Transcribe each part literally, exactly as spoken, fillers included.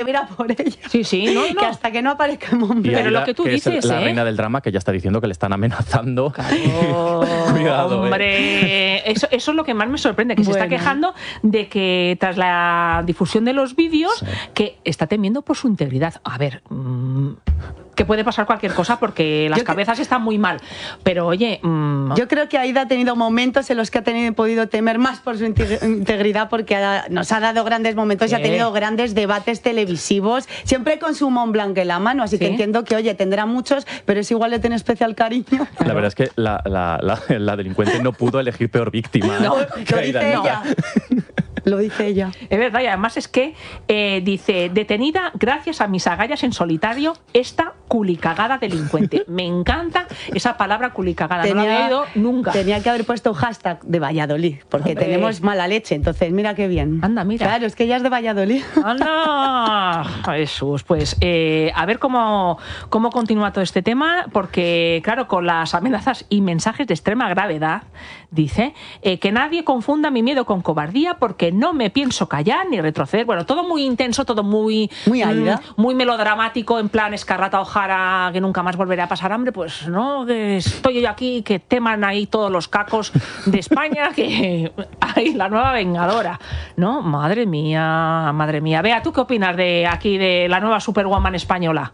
mira por ella. Sí, sí, no, no. Que hasta que no aparezca el hombre. Pero lo que tú que dices, es la ¿eh? reina del drama, que ya está diciendo que le están amenazando. Claro, Cuidado, hombre. ¿eh? Eso, eso es lo que más me sorprende, que Bueno. se está quejando de que tras la difusión de los vídeos, Sí. que está temiendo por su integridad. A ver, mmm, que puede pasar cualquier cosa porque las Yo que- cabezas están muy mal. Pero oye, mmm, Yo creo que Aida ha tenido momentos en los que ha tenido, podido temer más por su integ- integridad porque ha- nos ha dado grandes momentos y ha Sí. tenido grandes debates televisivos, siempre con su Mont Blanc en la mano, así que Sí. entiendo que, oye, tendrá muchos, pero es igual le tiene especial cariño. La verdad es que la, la, la, la delincuente no pudo elegir peor víctima. No, que lo Aida dice Nita. ella. Lo dice ella. es verdad, y además es que eh, dice, detenida gracias a mis agallas en solitario, esta culicagada delincuente. Me encanta esa palabra culicagada, no la había oído nunca. tenía que haber puesto hashtag de Valladolid, porque Hombre. tenemos mala leche, entonces mira qué bien. Anda, mira. Claro, es que ella es de Valladolid. ¡Anda! Jesús, pues eh, a ver cómo, cómo continúa todo este tema, porque claro, con las amenazas y mensajes de extrema gravedad, dice, eh, que nadie confunda mi miedo con cobardía, porque no me pienso callar ni retroceder. Bueno, todo muy intenso, todo muy, Muy Aida. mm, muy melodramático, en plan Escarlata O'Hara, que nunca más volveré a pasar hambre. Pues no, que estoy yo aquí, que teman ahí todos los cacos de España, que hay la nueva vengadora, ¿no? Madre mía, madre mía. Bea, ¿tú qué opinas de aquí, de la nueva Superwoman española?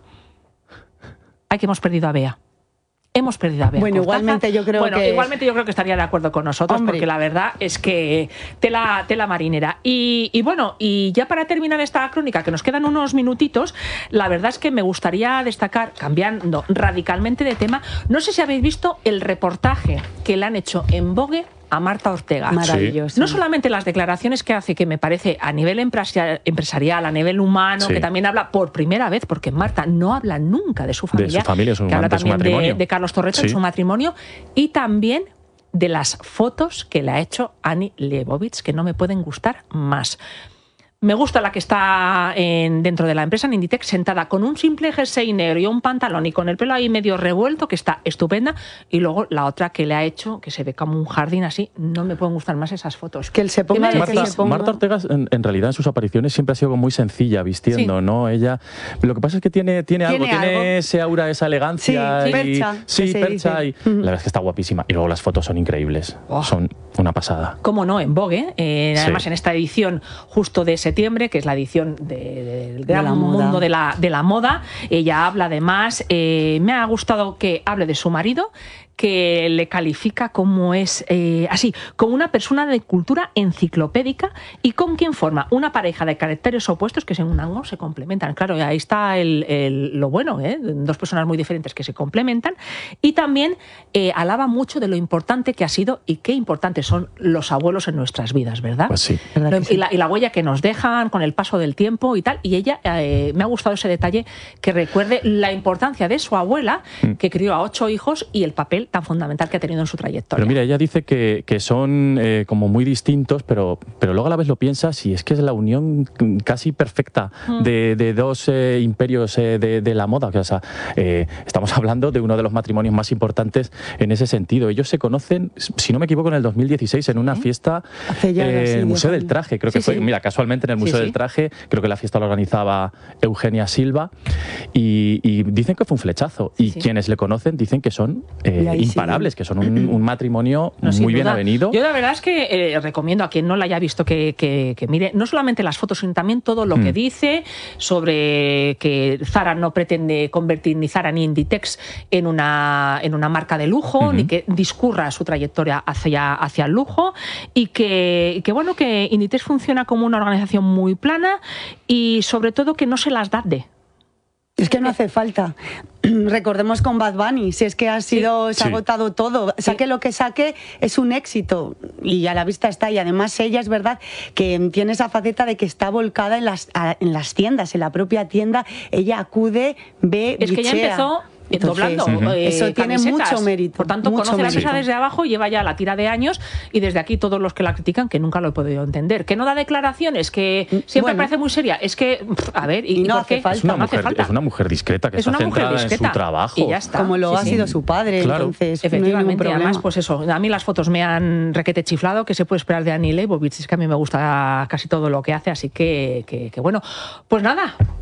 Ay, que hemos perdido a Bea. Hemos perdido a Bea Bueno, Cortázar. igualmente yo creo bueno, que- igualmente yo creo que estaría de acuerdo con nosotros, Hombre. porque la verdad es que tela, tela marinera. Y, y bueno, y ya para terminar esta crónica, que nos quedan unos minutitos, la verdad es que me gustaría destacar, cambiando radicalmente de tema, no sé si habéis visto el reportaje que le han hecho en Vogue a Marta Ortega. Maravilloso. No solamente las declaraciones que hace, que me parece a nivel empresa- empresarial, a nivel humano, Sí. que también habla por primera vez, porque Marta no habla nunca de su familia, su familia, su- que habla de su también de, matrimonio. de Carlos Torreta en Sí. su matrimonio, y también de las fotos que le ha hecho Annie Leibovitz, que no me pueden gustar más. Me gusta la que está en, dentro de la empresa, en Inditex, sentada con un simple jersey negro y un pantalón y con el pelo ahí medio revuelto, que está estupenda. Y luego la otra que le ha hecho, que se ve como un jardín así, no me pueden gustar más esas fotos. Que él se ¿Qué me ponga de decís? Marta, se ponga- Marta Ortega, en, en realidad, en sus apariciones siempre ha sido como muy sencilla, vistiendo, Sí. ¿no? Ella. Lo que pasa es que tiene, tiene, algo, Tiene tiene algo. ese aura, esa elegancia. Sí, y- percha, Sí, que se percha. dice. Y, Ujú. la verdad es que está guapísima. Y luego las fotos son increíbles. Oh. Son una pasada. Cómo no, en Vogue, eh, además Sí. en esta edición justo de septiembre, que es la edición de- de- del gran la moda. mundo de la, de la moda, ella habla además, eh, me ha gustado que hable de su marido, que le califica como es, eh, así, como una persona de cultura enciclopédica y con quien forma una pareja de caracteres opuestos que según algo se complementan. Claro, ahí está el, el- lo bueno, ¿eh? Dos personas muy diferentes que se complementan, y también eh, alaba mucho de lo importante que ha sido y qué importantes son los abuelos en nuestras vidas, ¿verdad? Pues sí. ¿Verdad Lo- que sí? y, la, y la huella que nos dejan con el paso del tiempo y tal. Y ella, eh, me ha gustado ese detalle, que recuerde la importancia de su abuela, que crió a ocho hijos, y el papel tan fundamental que ha tenido en su trayectoria. Pero mira, ella dice que, que son eh, como muy distintos, pero, pero luego a la vez lo piensas y es que es la unión casi perfecta de, de dos eh, imperios eh, de, de la moda. O sea, eh, estamos hablando de uno de los matrimonios más importantes en ese sentido. Ellos se conocen, si no me equivoco, en el dos mil dieciséis en una fiesta Hace ya, eh, sí, en el Museo diez del Traje. Creo Sí, que fue, sí. mira, casualmente en el Sí, Museo sí. del Traje, creo que la fiesta la organizaba Eugenia Silva, y, y dicen que fue un flechazo. Y sí. quienes le conocen dicen que son eh, Y ahí sí. imparables, que son un, un matrimonio No, sin muy bien duda. avenido. Yo la verdad es que eh, recomiendo a quien no la haya visto que, que- que mire no solamente las fotos, sino también todo lo Mm. que dice sobre que Zara no pretende convertir ni Zara ni Inditex en una, en una marca de lujo, Ujú. ni que discurra su trayectoria hacia, hacia el lujo, y que, y que, bueno, que Inditex funciona como una organización muy plana y sobre todo que no se las da de. Es que no hace falta. Recordemos con Bad Bunny, si es que ha sido, se ha Sí. agotado todo. Saque lo que saque, es un éxito y a la vista está. Y además ella es verdad que tiene esa faceta de que está volcada en las, a- en las tiendas, en la propia tienda. Ella acude, ve, Es que ella bichea. empezó eh, Entonces, doblando eh, eso tiene camisetas. mucho mérito. Por tanto, mucho conoce la mérito. empresa desde abajo, lleva ya la tira de años, y desde aquí todos los que la critican, que nunca lo he podido entender. Que no da declaraciones, que siempre Bueno. parece muy seria. Es que, pff, a ver, ¿y, Y no por hace qué? falta. Es una, No hace mujer, falta. es una mujer discreta que Es está una mujer centrada en discreta. su trabajo. Y ya está. Como lo Sí, ha sí. sido su padre, Claro. entonces no hay ningún Efectivamente, problema. además, pues eso, a mí las fotos me han requete chiflado, que se puede esperar de Annie Leibovitz, es que a mí me gusta casi todo lo que hace, así que, que, que bueno, pues nada.